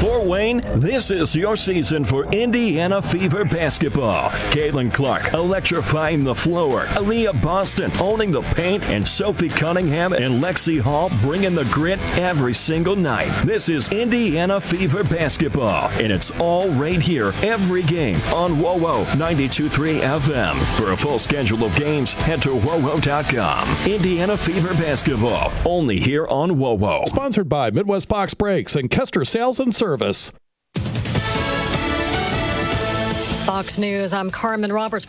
Fort Wayne, this is your season for Indiana Fever basketball. Caitlin Clark electrifying the floor. Aaliyah Boston owning the paint. And Sophie Cunningham and Lexi Hall bringing the grit every single night. This is Indiana Fever basketball. And it's all right here every game on WOWO 92.3 FM. For a full schedule of games, head to WOWO.com. Indiana Fever basketball. Only here on WOWO. Sponsored by Midwest Box Brakes and Kester Sales and Service. Fox News, I'm Carmen Roberts.